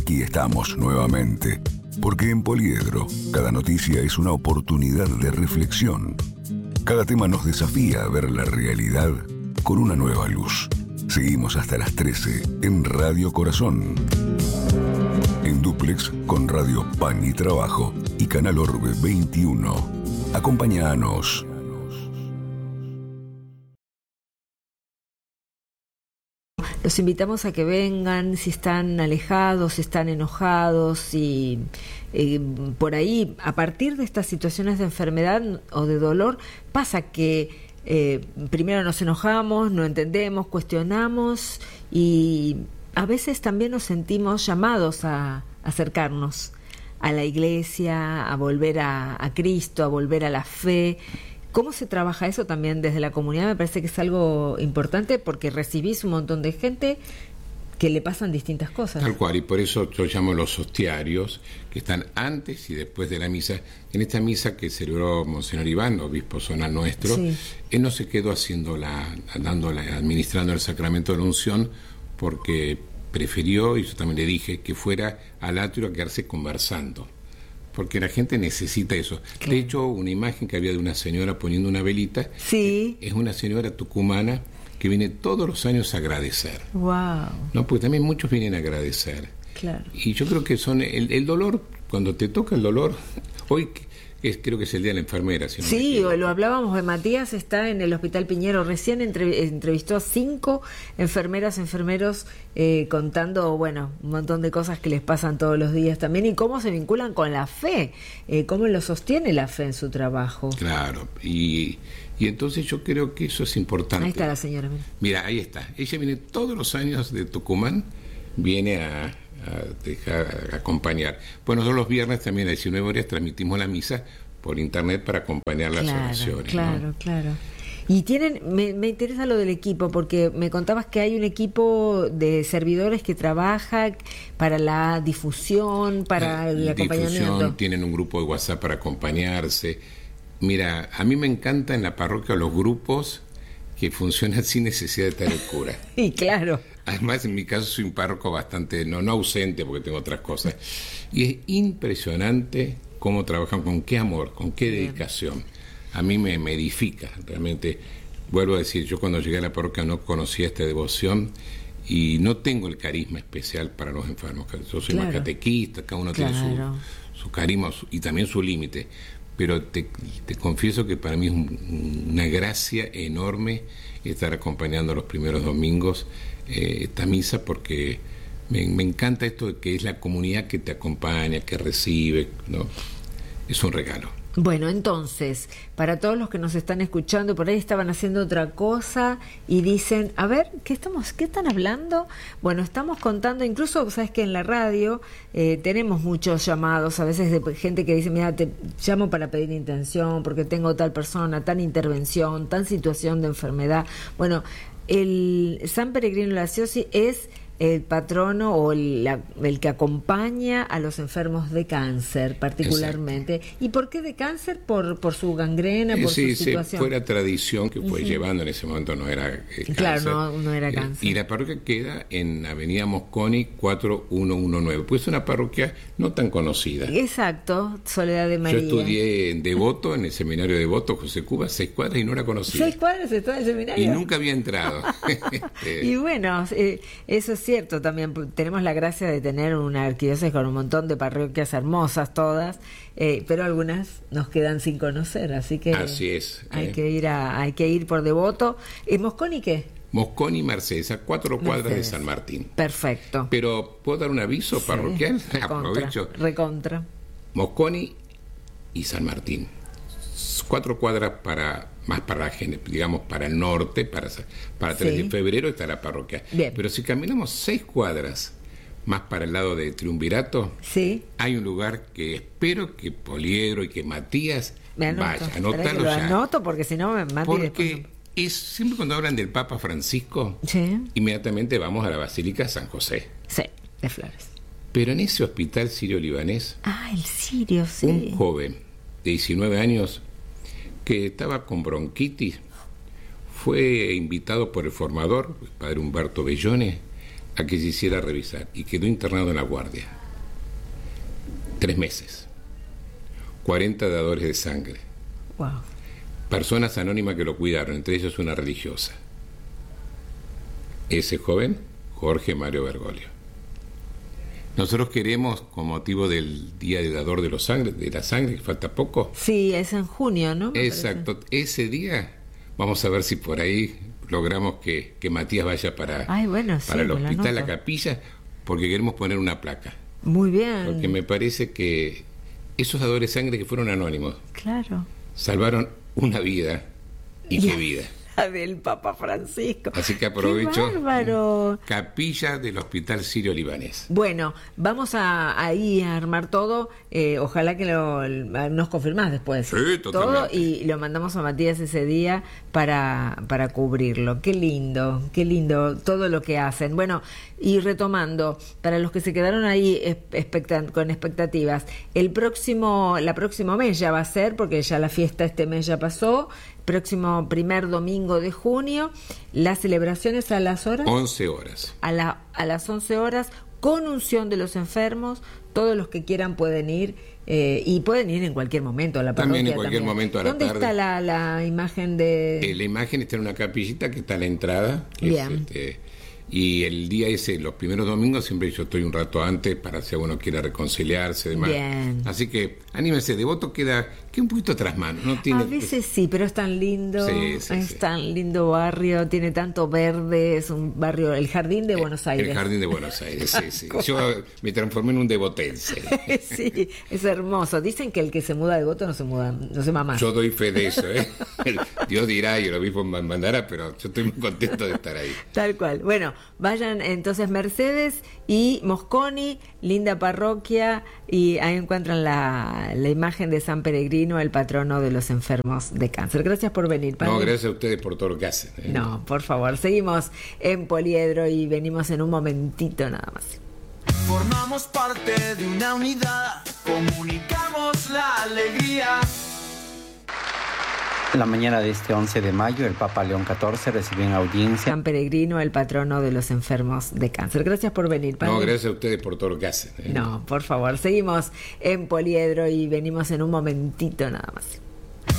Aquí estamos nuevamente, porque en Poliedro cada noticia es una oportunidad de reflexión. Cada tema nos desafía a ver la realidad con una nueva luz. Seguimos hasta las 13 en Radio Corazón. En dúplex con Radio Pan y Trabajo y Canal Orbe 21. Acompáñanos. Los invitamos a que vengan, si están alejados, si están enojados, si por ahí, a partir de estas situaciones de enfermedad o de dolor, pasa que primero nos enojamos, no entendemos, cuestionamos y a veces también nos sentimos llamados a acercarnos a la iglesia, a volver a Cristo, a volver a la fe. ¿Cómo se trabaja eso también desde la comunidad? Me parece que es algo importante porque recibís un montón de gente que le pasan distintas cosas. Tal cual, y por eso yo llamo los hostiarios, que están antes y después de la misa. En esta misa que celebró Monseñor Iván, obispo zonal nuestro, sí, él no se quedó administrando el sacramento de la unción porque prefirió, y yo también le dije, que fuera al atrio a quedarse conversando. Porque la gente necesita eso. Claro. De hecho, una imagen que había de una señora poniendo una velita, sí, es una señora tucumana que viene todos los años a agradecer. Wow. No, porque también muchos vienen a agradecer. Claro. Y yo creo que son el dolor, cuando te toca el dolor, hoy creo que es el día de la enfermera. Si no sí, lo hablábamos de Matías, está en el Hospital Piñero, recién entrevistó a 5 enfermeros contando, bueno, un montón de cosas que les pasan todos los días también y cómo se vinculan con la fe, cómo lo sostiene la fe en su trabajo. Claro, y entonces yo creo que eso es importante. Ahí está la señora. Mira, ahí está. Ella viene todos los años de Tucumán, viene a acompañar. Bueno, nosotros los viernes también a 19 horas transmitimos la misa por internet para acompañar las oraciones. Claro, ¿no? Claro. Y me interesa lo del equipo, porque me contabas que hay un equipo de servidores que trabaja para la difusión, para el acompañamiento. Tienen un grupo de WhatsApp para acompañarse. Mira, a mí me encanta en la parroquia los grupos que funcionan sin necesidad de estar el cura. Y claro. Además, en mi caso soy un párroco bastante, no ausente porque tengo otras cosas. Y es impresionante cómo trabajan, con qué amor, con qué dedicación. A mí me edifica, realmente. Vuelvo a decir, yo cuando llegué a la parroquia no conocía esta devoción y no tengo el carisma especial para los enfermos. Yo soy más catequista, cada uno tiene su carisma y también su límite. Pero te confieso que para mí es una gracia enorme estar acompañando los primeros domingos esta misa, porque me encanta esto de que es la comunidad que te acompaña, que recibe, ¿no? Es un regalo. Bueno, entonces, para todos los que nos están escuchando, por ahí estaban haciendo otra cosa y dicen, a ver, ¿qué están hablando? Bueno, estamos contando, incluso, sabes que en la radio tenemos muchos llamados, a veces de gente que dice, mira, te llamo para pedir intención, porque tengo tal persona, tal intervención, tal situación de enfermedad. Bueno, el San Peregrino Laciosi es el patrono o el que acompaña a los enfermos de cáncer particularmente. Exacto. ¿Y por qué de cáncer? ¿Por su gangrena? ¿Por su situación? Fue la tradición que fue llevando, en ese momento no era cáncer. Claro, no era cáncer. Y la parroquia queda en Avenida Mosconi 4119, pues es una parroquia no tan conocida. Exacto, Soledad de María. Yo estudié en Devoto, en el seminario de Devoto, José Cuba, 6 cuadras y no era conocida. 6 cuadras está en el seminario. Y nunca había entrado. Y bueno, eso es cierto, también tenemos la gracia de tener una arquidiócesis con un montón de parroquias hermosas todas, pero algunas nos quedan sin conocer, así que así es, hay que ir por Devoto. ¿Mosconi qué? Mosconi y Mercedes, a 4 cuadras de San Martín. Perfecto. Pero ¿puedo dar un aviso parroquial? Aprovecho. Recontra. Mosconi y San Martín. 4 cuadras más para el norte, para 3 de febrero está la parroquia. Bien. Pero si caminamos 6 cuadras más para el lado de Triunvirato, hay un lugar que espero que Poliedro y que Matías vaya. Anótalo ya. Lo anoto porque si no me mate. Porque siempre cuando hablan del Papa Francisco, inmediatamente vamos a la Basílica San José. Sí, de Flores. Pero en ese hospital sirio-libanés, el sirio, un joven de 19 años que estaba con bronquitis, fue invitado por el formador, el padre Humberto Bellone, a que se hiciera revisar y quedó internado en la guardia. 3 meses. 40 dadores de sangre. Wow. Personas anónimas que lo cuidaron, entre ellos una religiosa. Ese joven, Jorge Mario Bergoglio. Nosotros queremos, con motivo del Día de Dador de la Sangre, que falta poco. Sí, es en junio, ¿no? Exacto. Ese día vamos a ver si por ahí logramos que Matías vaya para el hospital, la capilla, porque queremos poner una placa. Muy bien. Porque me parece que esos dadores de sangre que fueron anónimos, claro, salvaron una vida, y qué vida. La del Papa Francisco. Así que aprovecho. ¡Qué bárbaro! Capilla del Hospital Sirio-Libanés. Bueno, vamos ahí a armar todo. Ojalá que nos confirmás después. Sí, totalmente. Todo, y lo mandamos a Matías ese día para cubrirlo. Qué lindo todo lo que hacen. Bueno, y retomando, para los que se quedaron ahí con expectativas, la próxima mes ya va a ser, porque ya la fiesta este mes ya pasó. Próximo primer domingo de junio, las celebraciones a las horas 11 horas. A las 11 horas, con unción de los enfermos. Todos los que quieran pueden ir, y pueden ir en cualquier momento a la parroquia. También en cualquier momento a la tarde. ¿Dónde está la imagen de...? La imagen está en una capillita que está a la entrada. Bien. Y el día ese, los primeros domingos, siempre yo estoy un rato antes para si uno quiere reconciliarse, demás. Bien. Así que anímense, Devoto queda un poquito atrás mano. No tiene, a veces sí, pero es tan lindo, sí. Tan lindo barrio, tiene tanto verde, es un barrio, el Jardín de Buenos Aires. El Jardín de Buenos Aires, sí. Yo me transformé en un devotense. Sí, es hermoso. Dicen que el que se muda de Devoto no se va más. Yo doy fe de eso, Dios dirá y el obispo mandará, pero yo estoy muy contento de estar ahí. Tal cual. Bueno, vayan entonces Mercedes y Mosconi, linda parroquia, y ahí encuentran la imagen de San Peregrino, el patrono de los enfermos de cáncer. Gracias por venir, padre. No, gracias a ustedes por todo lo que hacen. No, por favor, seguimos en Poliedro y venimos en un momentito nada más. Formamos parte de una unidad, comunicamos la alegría. En la mañana de este 11 de mayo, el Papa León XIV recibió en audiencia San Peregrino, el patrono de los enfermos de cáncer. Gracias por venir, padre. No, gracias a ustedes por todo lo que hacen. No, por favor, seguimos en Poliedro y venimos en un momentito nada más.